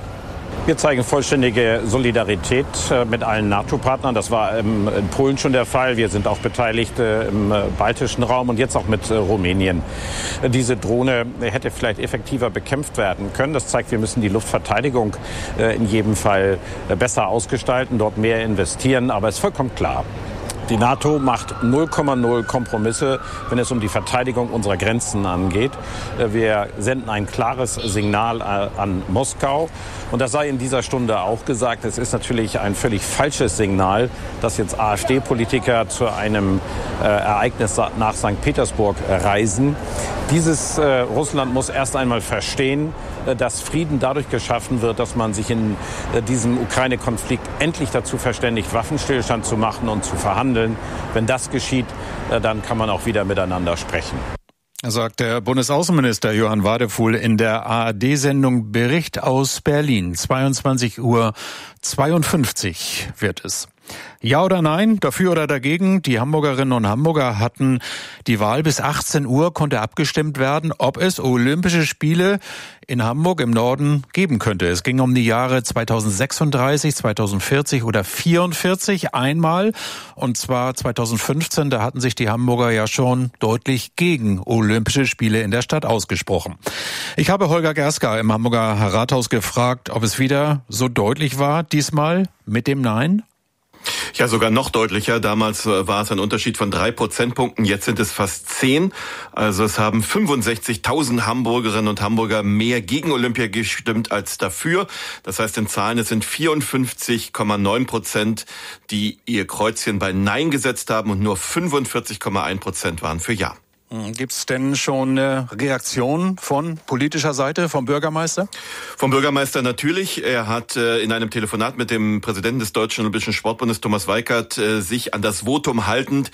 Wir zeigen vollständige Solidarität mit allen NATO-Partnern. Das war in Polen schon der Fall. Wir sind auch beteiligt im baltischen Raum und jetzt auch mit Rumänien. Diese Drohne hätte vielleicht effektiver bekämpft werden können. Das zeigt, wir müssen die Luftverteidigung in jedem Fall besser ausgestalten, dort mehr investieren. Aber es ist vollkommen klar. Die NATO macht 0,0 Kompromisse, wenn es um die Verteidigung unserer Grenzen angeht. Wir senden ein klares Signal an Moskau. Und das sei in dieser Stunde auch gesagt. Es ist natürlich ein völlig falsches Signal, dass jetzt AfD-Politiker zu einem Ereignis nach St. Petersburg reisen. Dieses Russland muss erst einmal verstehen, dass Frieden dadurch geschaffen wird, dass man sich in diesem Ukraine-Konflikt endlich dazu verständigt, Waffenstillstand zu machen und zu verhandeln. Wenn das geschieht, dann kann man auch wieder miteinander sprechen. Sagt der Bundesaußenminister Johann Wadefull in der ARD-Sendung Bericht aus Berlin. 22:52 Uhr wird es. Ja oder nein, dafür oder dagegen? Die Hamburgerinnen und Hamburger hatten die Wahl bis 18 Uhr, konnte abgestimmt werden, ob es Olympische Spiele in Hamburg im Norden geben könnte. Es ging um die Jahre 2036, 2040 oder 44 einmal. Und zwar 2015, da hatten sich die Hamburger ja schon deutlich gegen Olympische Spiele in der Stadt ausgesprochen. Ich habe Holger Gerska im Hamburger Rathaus gefragt, ob es wieder so deutlich war, diesmal mit dem Nein. Ja, sogar noch deutlicher. Damals war es ein Unterschied von 3 Prozentpunkten. Jetzt sind es fast 10. Also es haben 65.000 Hamburgerinnen und Hamburger mehr gegen Olympia gestimmt als dafür. Das heißt in Zahlen, es sind 54,9%, die ihr Kreuzchen bei Nein gesetzt haben und nur 45,1% waren für Ja. Gibt es denn schon eine Reaktion von politischer Seite, vom Bürgermeister? Vom Bürgermeister natürlich. Er hat in einem Telefonat mit dem Präsidenten des Deutschen Olympischen Sportbundes, Thomas Weikert, sich an das Votum haltend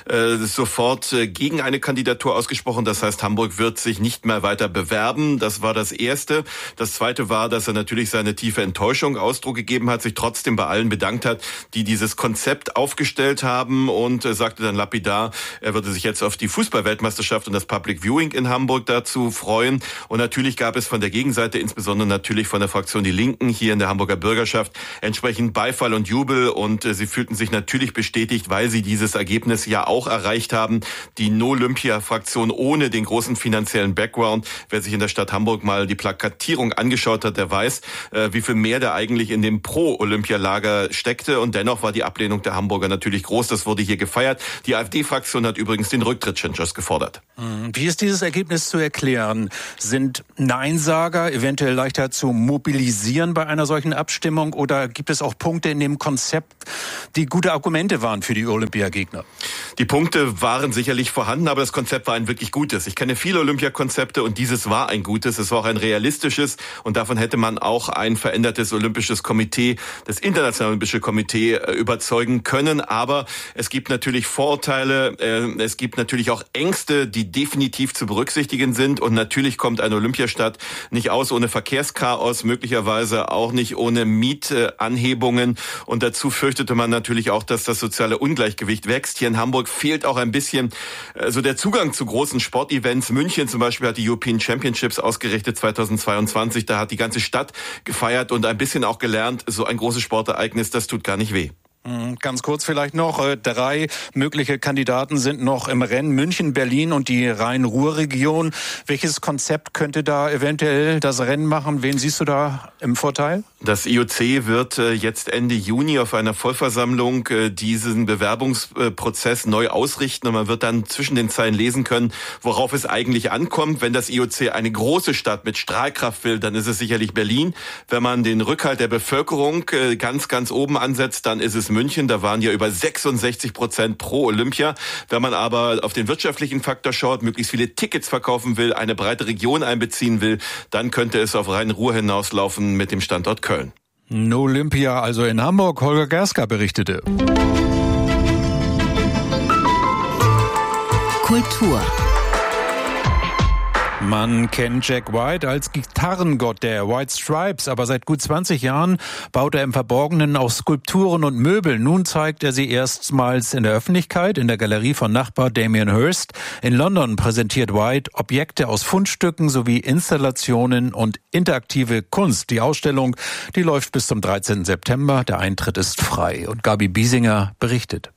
sofort gegen eine Kandidatur ausgesprochen. Das heißt, Hamburg wird sich nicht mehr weiter bewerben. Das war das Erste. Das Zweite war, dass er natürlich seine tiefe Enttäuschung Ausdruck gegeben hat, sich trotzdem bei allen bedankt hat, die dieses Konzept aufgestellt haben und sagte dann lapidar, er würde sich jetzt auf die Fußball-Weltmeisterschaft und das Public Viewing in Hamburg dazu freuen. Und natürlich gab es von der Gegenseite, insbesondere natürlich von der Fraktion Die Linken hier in der Hamburger Bürgerschaft, entsprechend Beifall und Jubel. Und sie fühlten sich natürlich bestätigt, weil sie dieses Ergebnis ja auch erreicht haben. Die No-Olympia-Fraktion ohne den großen finanziellen Background. Wer sich in der Stadt Hamburg mal die Plakatierung angeschaut hat, der weiß, wie viel mehr da eigentlich in dem Pro-Olympia-Lager steckte. Und dennoch war die Ablehnung der Hamburger natürlich groß. Das wurde hier gefeiert. Die AfD-Fraktion hat übrigens den Rücktritt Tschentschers gefordert. Wie ist dieses Ergebnis zu erklären? Sind Neinsager eventuell leichter zu mobilisieren bei einer solchen Abstimmung oder gibt es auch Punkte in dem Konzept, die gute Argumente waren für die Olympiagegner? Die Punkte waren sicherlich vorhanden, aber das Konzept war ein wirklich gutes. Ich kenne viele Olympiakonzepte und dieses war ein gutes. Es war auch ein realistisches und davon hätte man auch ein verändertes Olympisches Komitee, das Internationale Olympische Komitee, überzeugen können. Aber es gibt natürlich Vorurteile, es gibt natürlich auch Ängste, die definitiv zu berücksichtigen sind. Und natürlich kommt eine Olympiastadt nicht aus ohne Verkehrschaos, möglicherweise auch nicht ohne Mietanhebungen. Und dazu fürchtete man natürlich auch, dass das soziale Ungleichgewicht wächst. Hier in Hamburg fehlt auch ein bisschen so der Zugang zu großen Sportevents. München zum Beispiel hat die European Championships ausgerichtet 2022. Da hat die ganze Stadt gefeiert und ein bisschen auch gelernt, so ein großes Sportereignis, das tut gar nicht weh. Ganz kurz vielleicht noch, 3 mögliche Kandidaten sind noch im Rennen, München, Berlin und die Rhein-Ruhr-Region. Welches Konzept könnte da eventuell das Rennen machen? Wen siehst du da im Vorteil? Das IOC wird jetzt Ende Juni auf einer Vollversammlung diesen Bewerbungsprozess neu ausrichten und man wird dann zwischen den Zeilen lesen können, worauf es eigentlich ankommt. Wenn das IOC eine große Stadt mit Strahlkraft will, dann ist es sicherlich Berlin. Wenn man den Rückhalt der Bevölkerung ganz, ganz oben ansetzt, dann ist es München. Da waren ja über 66% pro Olympia. Wenn man aber auf den wirtschaftlichen Faktor schaut, möglichst viele Tickets verkaufen will, eine breite Region einbeziehen will, dann könnte es auf Rhein-Ruhr hinauslaufen mit dem Standort Köln. Olympia also in Hamburg. Holger Gerska berichtete. Kultur. Man kennt Jack White als Gitarrengott der White Stripes, aber seit gut 20 Jahren baut er im Verborgenen auch Skulpturen und Möbel. Nun zeigt er sie erstmals in der Öffentlichkeit in der Galerie von Nachbar Damien Hirst. In London präsentiert White Objekte aus Fundstücken sowie Installationen und interaktive Kunst. Die Ausstellung, die läuft bis zum 13. September. Der Eintritt ist frei. Und Gabi Biesinger berichtet.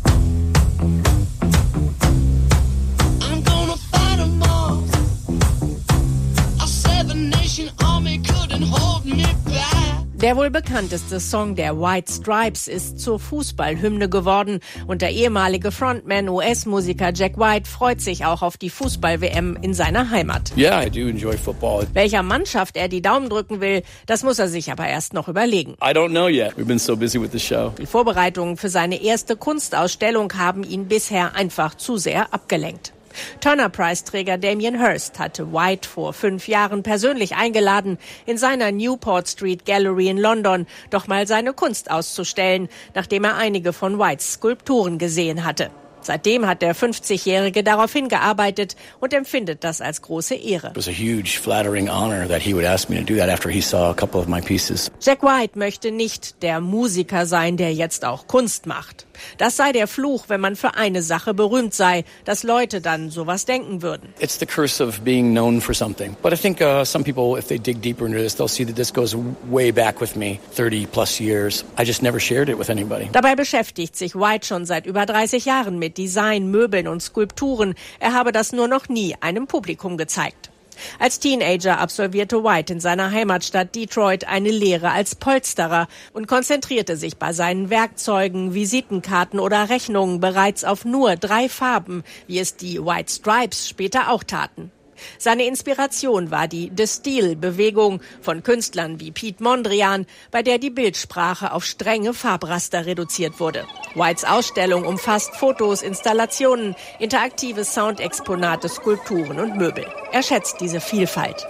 Der wohl bekannteste Song der White Stripes ist zur Fußballhymne geworden und der ehemalige Frontman US-Musiker Jack White freut sich auch auf die Fußball-WM in seiner Heimat. Yeah, I do enjoy football. Welcher Mannschaft er die Daumen drücken will, das muss er sich aber erst noch überlegen. I don't know yet. We've been so busy with the show. Die Vorbereitungen für seine erste Kunstausstellung haben ihn bisher einfach zu sehr abgelenkt. Turner-Preisträger Damien Hirst hatte White vor 5 Jahren persönlich eingeladen, in seiner Newport Street Gallery in London doch mal seine Kunst auszustellen, nachdem er einige von Whites Skulpturen gesehen hatte. Seitdem hat der 50-Jährige darauf hingearbeitet und empfindet das als große Ehre. It was a huge, flattering honor that he would ask me to do that after he saw a couple of my pieces. Jack White möchte nicht der Musiker sein, der jetzt auch Kunst macht. Das sei der Fluch, wenn man für eine Sache berühmt sei, dass Leute dann sowas denken würden. It's the curse of being known for something. But I think some people, if they dig deeper into this, they'll see that this goes way back with me, 30 plus years. I just never shared it with anybody. Dabei beschäftigt sich White schon seit über 30 Jahren mit Design, Möbeln und Skulpturen. Er habe das nur noch nie einem Publikum gezeigt. Als Teenager absolvierte White in seiner Heimatstadt Detroit eine Lehre als Polsterer und konzentrierte sich bei seinen Werkzeugen, Visitenkarten oder Rechnungen bereits auf nur 3 Farben, wie es die White Stripes später auch taten. Seine Inspiration war die The Steel-Bewegung von Künstlern wie Piet Mondrian, bei der die Bildsprache auf strenge Farbraster reduziert wurde. Whites Ausstellung umfasst Fotos, Installationen, interaktive Soundexponate, Skulpturen und Möbel. Er schätzt diese Vielfalt.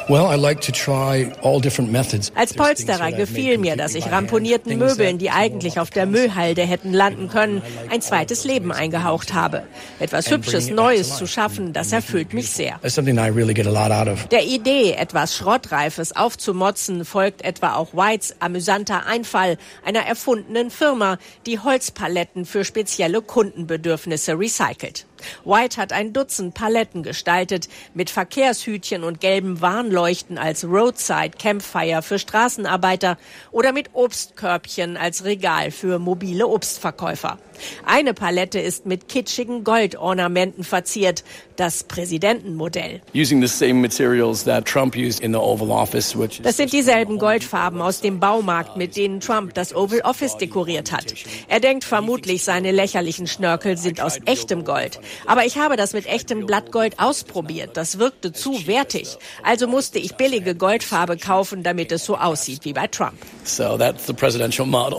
Als Polsterer gefiel mir, dass ich ramponierten Möbeln, die eigentlich auf der Müllhalde hätten landen können, ein zweites Leben eingehaucht habe. Etwas Hübsches, Neues zu schaffen, das erfüllt mich sehr. Der Idee, etwas Schrottreifes aufzumotzen, folgt etwa auch Whites amüsanter Einfall einer erfundenen Firma, die Holzpaletten für spezielle Kundenbedürfnisse recycelt. White hat ein Dutzend Paletten gestaltet, mit Verkehrshütchen und gelben Warnleuchten als Roadside Campfire für Straßenarbeiter oder mit Obstkörbchen als Regal für mobile Obstverkäufer. Eine Palette ist mit kitschigen Goldornamenten verziert, das Präsidentenmodell. Das sind dieselben Goldfarben aus dem Baumarkt, mit denen Trump das Oval Office dekoriert hat. Er denkt vermutlich, seine lächerlichen Schnörkel sind aus echtem Gold. Aber ich habe das mit echtem Blattgold ausprobiert. Das wirkte zu wertig. Also musste ich billige Goldfarbe kaufen, damit es so aussieht wie bei Trump. So that's the presidential model.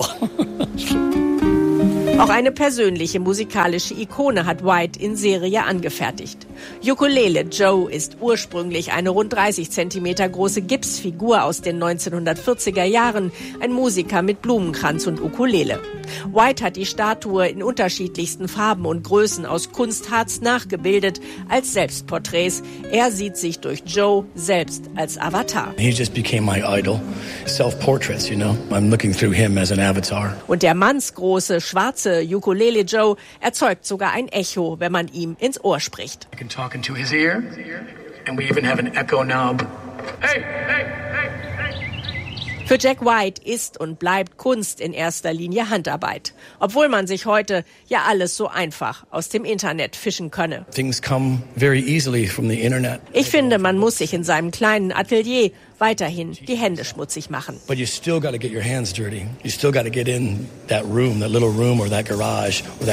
Auch eine persönliche musikalische Ikone hat White in Serie angefertigt. Ukulele Joe ist ursprünglich eine rund 30 Zentimeter große Gipsfigur aus den 1940er Jahren, ein Musiker mit Blumenkranz und Ukulele. White hat die Statue in unterschiedlichsten Farben und Größen aus Kunstharz nachgebildet als Selbstporträts. Er sieht sich durch Joe selbst als Avatar. He just became my idol. Self-portraits, you know. I'm looking through him as an avatar. Und der mannsgroße, schwarze Ukulele Joe erzeugt sogar ein Echo, wenn man ihm ins Ohr spricht. I can talk into his ear, and we even have an echo knob. Hey, hey, hey, hey. Für Jack White ist und bleibt Kunst in erster Linie Handarbeit. Obwohl man sich heute ja alles so einfach aus dem Internet fischen könne. Things come very easily from the internet. Ich finde, man muss sich in seinem kleinen Atelier weiterhin die Hände schmutzig machen. But you still got to get your hands dirty. You still got to get in that room, that little room or that garage or that